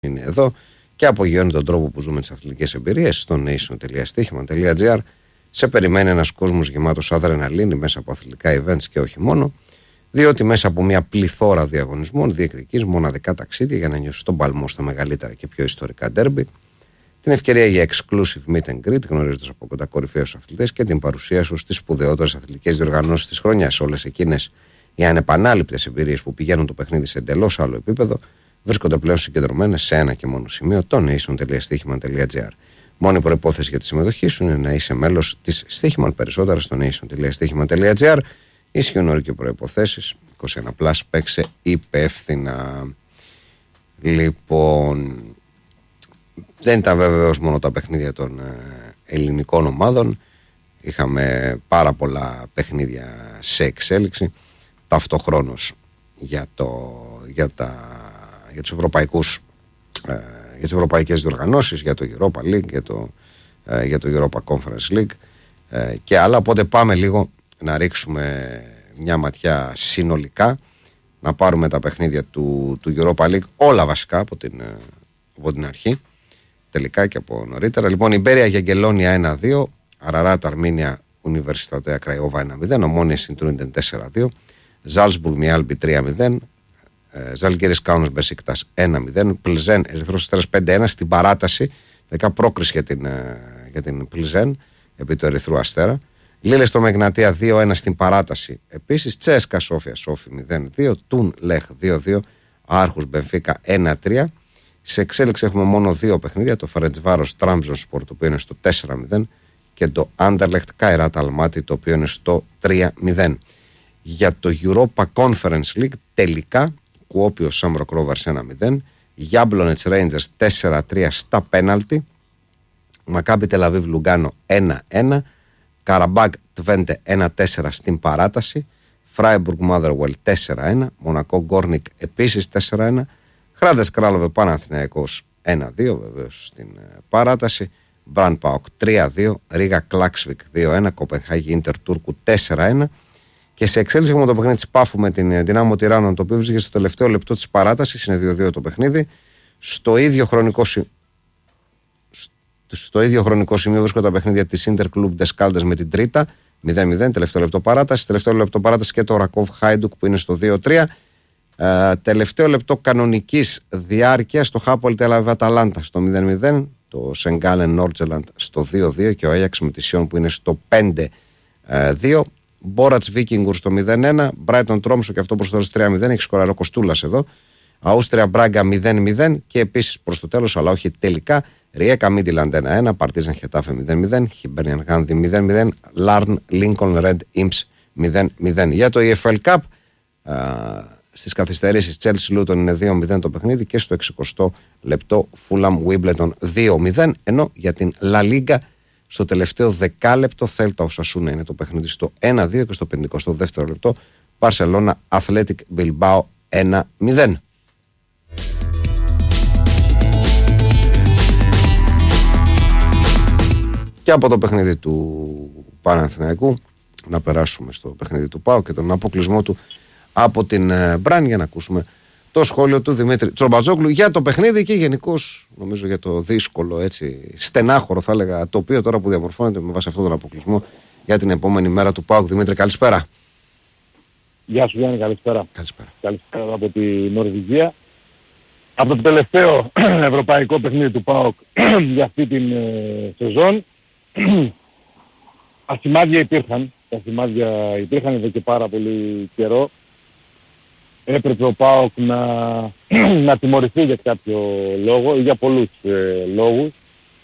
είναι εδώ και απογειώνει τον τρόπο που ζούμε τις αθλητικές εμπειρίες στο nation.stihman.gr. Σε περιμένει ένας κόσμος γεμάτος αδρεναλίνη μέσα από αθλητικά events και όχι μόνο, διότι μέσα από μια πληθώρα διαγωνισμών διεκδικείς μοναδικά ταξίδια για να νιώσεις τον παλμό στα μεγαλύτερα και πιο ιστορικά ντέρμπι, την ευκαιρία για exclusive meet and greet, γνωρίζοντας από κοντά κορυφαίους αθλητές και την παρουσία σου στις σπουδαιότερες αθλητικές διοργανώσεις της χρονιάς. Όλες εκείνες οι ανεπανάληπτες εμπειρίες που πηγαίνουν το παιχνίδι σε εντελώς άλλο επίπεδο βρίσκονται πλέον συγκεντρωμένες σε ένα και μόνο σημείο, το nation.stihman.gr. Μόνη προϋπόθεση για τη συμμετοχή σου είναι να είσαι μέλος της Stihman, περισσότερα στο nation.stihman.gr. Ισχύουν όροι και προϋποθέσεις. 21+, παίξε υπεύθυνα. Λοιπόν, δεν ήταν βέβαιος μόνο τα παιχνίδια των ελληνικών ομάδων. Είχαμε πάρα πολλά παιχνίδια σε εξέλιξη. Ταυτοχρόνως για τις ευρωπαϊκές διοργανώσεις, για το Europa League, για το Europa Conference League και άλλα. Οπότε πάμε λίγο να ρίξουμε μια ματιά συνολικά, να πάρουμε τα παιχνίδια του Europa League, όλα βασικά από την αρχή, τελικά και από νωρίτερα. Λοιπόν, Ιμπέρια Γιαγκελόνια 1-2, Αραράτ Αρμίνια Ουνιβερσιτατέα Κραϊόβα 1-0, Ομόνια Συντρούνιντεν 4-2, Ζάλσμπουργκ Μιάλμπι 3-0, Ζαλγκίρις Κάουνας Μπεσίκτας 1-0, Πλζέν Ερυθρός Αστέρας 5-1 στην παράταση, τελικά πρόκριση για την Πλζέν επί του Ερυθρού Αστέρα. Λίλε στο Μεγνατία 2-1 στην παράταση επίσης, Τσέσκα Σόφια Σόφι 0-2, Τουν Λεχ 2-2, Άρχους Μπενφίκα 1-3. Σε εξέλιξη έχουμε μόνο δύο παιχνίδια, το Φαρετζβάρος Τράμπζον Σπορ, το οποίο είναι στο 4-0, και το Άντερλεχτ Καϊράτ Αλμάτι, το οποίο είναι στο 3-0. Για το Europa Conference League τελικά, Κουόπιος Σάμροκ Ρόβαρς 1-0, Γιάμπλονετς Ρέιντζερς 4-3 στα πέναλτι, Μακάμπι Τελαβίβ Λουγκάνο 1-1, Καραμπάγκ Τβέντε 1-4 στην παράταση, Φράιμπουργκ Μάδερουελ 4-1, Μονακό Γκόρνικ επίσης 4-1, Χράντες Κράλοβε Παναθηναϊκός 1-2 βεβαίως στην παράταση, Μπραν Πάοκ 3-2, Ρίγα Κλάξβικ 2-1, Κοπενχάγη Ίντερ Τούρκου 4-1. Και σε εξέλιξη έχουμε το παιχνίδι της Πάφου με την Δυνάμο Τυράννων, το οποίο βρίσκεται στο τελευταίο λεπτό της παράτασης, είναι 2-2 το παιχνίδι. Στο ίδιο χρονικό σημείο βρίσκονται τα παιχνίδια της Ίντερ Κλουμπ Ντεσκάλντες με την Τρίτα 0-0, τελευταίο λεπτό παράταση. Τελευταίο λεπτό παράταση και το Ρακόβ Χάιντουκ που είναι στο 2-3. Τελευταίο λεπτό κανονικής διάρκειας το Χάπολ Τελαβίβ Αταλάντα στο 0-0, το Σενγκάλεν Νόρτζελαντ στο 2-2 και ο Άγιαξ με τη Σιόν που είναι στο 5-2. Μπόρατς Βίκινγκουρ στο 0-1, Μπράιτον Τρόμσο και αυτό προς το τέλος 3-0, έχει σκοράρει ο Κοστούλας εδώ. Αούστρια Μπράγκα 0-0 και επίσης προς το τέλος, αλλά όχι τελικά, Ριέκα Μίντιλαντ 1-1, Παρτίζαν Χετάφε 0-0, Χιμπέρνιαν Γάνδη 0-0, Λάρν Λίνκον Ρεντ Ιμψ 0-0. Για το EFL Cup, στις καθυστερήσεις Chelsea Luton είναι 2-0 το παιχνίδι και στο 60 λεπτό Fulham Wimbledon 2-0, ενώ για την La Liga στο τελευταίο δεκάλεπτο Θέλτα Οσασούνα είναι το παιχνίδι στο 1-2 και στο 52ο λεπτό Barcelona Athletic Bilbao 1-0. Και από το παιχνίδι του Παναθηναϊκού να περάσουμε στο παιχνίδι του ΠΑΟΚ και τον αποκλεισμό του από την Μπραν, για να ακούσουμε το σχόλιο του Δημήτρη Τσορμπατζόγλου για το παιχνίδι και γενικώς νομίζω για το δύσκολο, έτσι, στενάχωρο θα έλεγα, τοπίο τώρα που διαμορφώνεται με βάση αυτόν τον αποκλεισμό για την επόμενη μέρα του ΠΑΟΚ. Δημήτρη, καλησπέρα. Γεια σου Γιάννη, καλησπέρα. Καλησπέρα από τη Νορβηγία. Από το τελευταίο ευρωπαϊκό παιχνίδι του ΠΑΟΚ για αυτή την σεζόν, ασημάδια υπήρχαν εδώ και πάρα πολύ καιρό. Έπρεπε ο ΠΑΟΚ να τιμωρηθεί για κάποιο λόγο ή για πολλούς λόγους.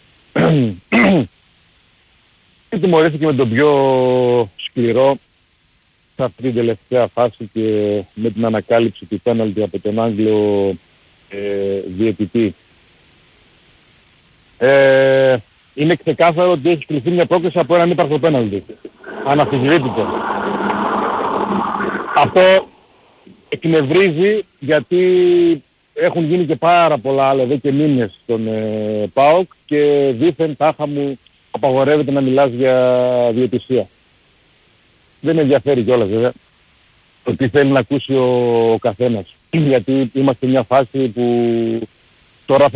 Και τιμωρήθηκε με τον πιο σκληρό σε αυτή την τελευταία φάση και με την ανακάλυψη του πέναλτι από τον Άγγλο διαιτητή. Είναι ξεκάθαρο ότι έχει κρυφθεί μια πρόκληση από έναν ύπαρκτο πέναλτι. Αναφυσβήτητο. Αυτό εκνευρίζει γιατί έχουν γίνει και πάρα πολλά άλλα εδώ και μήνες στον ΠΑΟΚ και δήθεν τάχα μου απαγορεύεται να μιλάς για διαιτησία. Δεν με ενδιαφέρει κιόλας βέβαια το τι θέλει να ακούσει ο καθένας. Γιατί είμαστε σε μια φάση που Τώρα